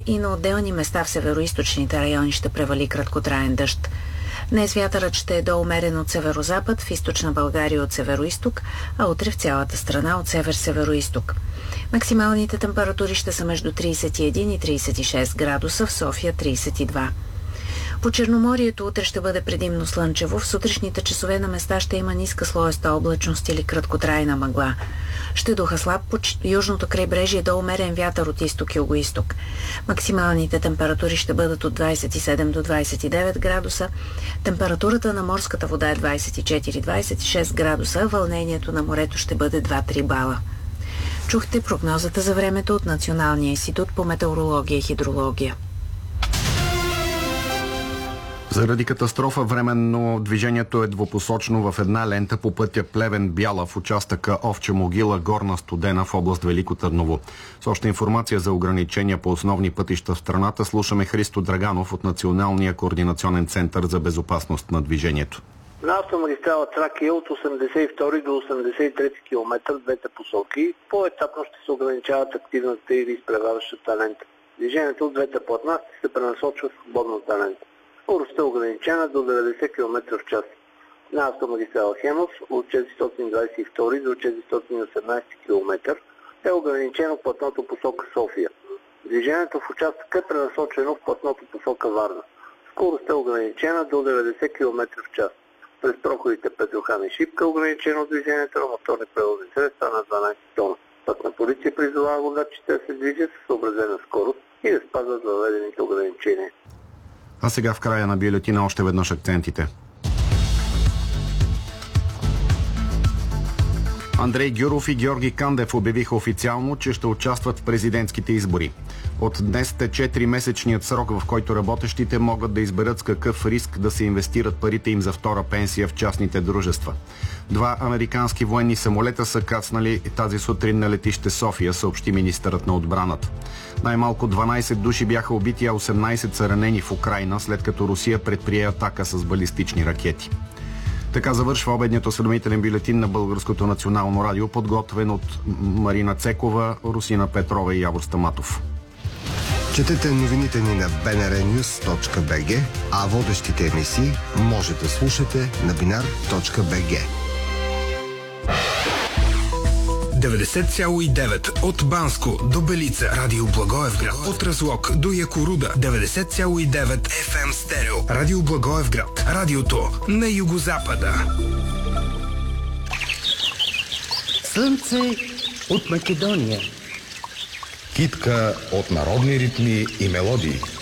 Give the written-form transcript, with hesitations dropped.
и на отделни места в североизточните райони ще превали краткотраен дъжд. Днес вятърът ще е до умерен от северозапад, в източна България от североизток, а утре в цялата страна от север-североизток. Максималните температури ще са между 31 и 36 градуса, в София 32. По Черноморието утре ще бъде предимно слънчево. В сутрешните часове на места ще има ниска слоеста облачност или краткотрайна мъгла. Ще духа слаб по южното крайбрежие до умерен вятър от изток и югоизток. Максималните температури ще бъдат от 27 до 29 градуса. Температурата на морската вода е 24-26 градуса. Вълнението на морето ще бъде 2-3 бала. Чухте прогнозата за времето от Националния институт по метеорология и хидрология. Заради катастрофа временно движението е двупосочно в една лента по пътя Плевен-Бяла в участъка Овча могила Горна Студена в област Велико Търново. С още информация за ограничения по основни пътища в страната слушаме Христо Драганов от Националния координационен център за безопасност на движението. На автомагистрала Тракия от 82 до 83 км двете посоки по-етапно ще се ограничават активната или изпреварващата лента. Движението от двете платна ще се пренасочва в свободната лента. Скоростта е ограничена до 90 км в час. На автомагистрала Хемус от 422 до 418 км е ограничено платното посока София. Движението в участъка е пренасочено в платното посока Варна. Скоростта е ограничена до 90 км в час. През проходите Петрохан и Шипка е ограничено движението на моторни превозни средства на 12 тона. Пътна полиция призовава водачите да се движат с съобразена скорост и да спазват въведените ограничения. А сега в края на бюлетина още веднъж акцентите. Андрей Гюров и Георги Кандев обявиха официално, че ще участват в президентските избори. От днес е 4-месечният срок, в който работещите могат да изберат с какъв риск да се инвестират парите им за втора пенсия в частните дружества. 2 американски военни самолета са кацнали тази сутрин на летище София, съобщи министърът на отбраната. Най-малко 12 души бяха убити, а 18 са ранени в Украйна, след като Русия предприе атака с балистични ракети. Така завършва обедният осведомителен бюлетин на Българското национално радио, подготвен от Марина Цекова, Русина Петрова и Явор Стаматов. Четете новините ни на bnrnews.bg, а водещите емисии може да слушате на binar.bg. 90,9 от Банско до Белица, Радио Благоевград, от Разлог до Якоруда, 90,9 FM стерео, Радио Благоевград, радиото на югозапада. Слънце от Македония. Китка от народни ритми и мелодии.